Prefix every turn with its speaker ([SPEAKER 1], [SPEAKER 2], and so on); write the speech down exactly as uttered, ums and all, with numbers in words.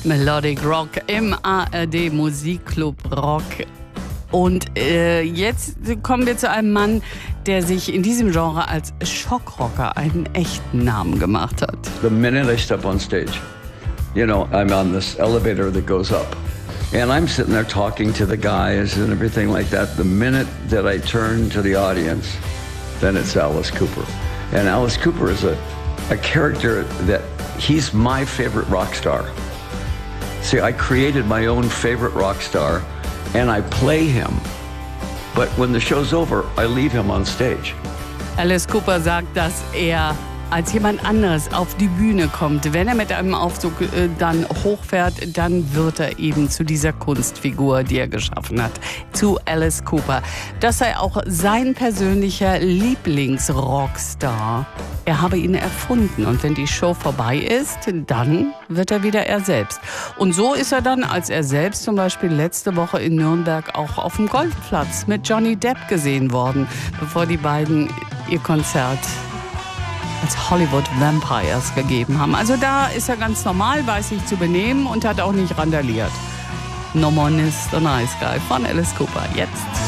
[SPEAKER 1] Melodic Rock im A R D Musikclub Rock. Und äh, jetzt kommen wir zu einem Mann, der sich in diesem Genre als Schockrocker einen echten Namen gemacht hat.
[SPEAKER 2] The minute I step on stage, you know, I'm on this elevator that goes up. And I'm sitting there talking to the guys and everything like that. The minute that I turn to the audience, then it's Alice Cooper. And Alice Cooper is a, a character that he's my favorite rock star. See, I created my own favorite rock star and I play him. But when the show's over, I leave him on stage.
[SPEAKER 1] Alice Cooper sagt, dass er als jemand anderes auf die Bühne kommt. Wenn er mit einem Aufzug äh, dann hochfährt, dann wird er eben zu dieser Kunstfigur, die er geschaffen hat, zu Alice Cooper. Das sei auch sein persönlicher Lieblingsrockstar. Er habe ihn erfunden und wenn die Show vorbei ist, dann wird er wieder er selbst. Und so ist er dann als er selbst zum Beispiel letzte Woche in Nürnberg auch auf dem Golfplatz mit Johnny Depp gesehen worden, bevor die beiden ihr Konzert als Hollywood Vampires gegeben haben. Also da ist er ganz normal, weiß sich zu benehmen und hat auch nicht randaliert. No More is the Nice Guy von Alice Cooper. Jetzt.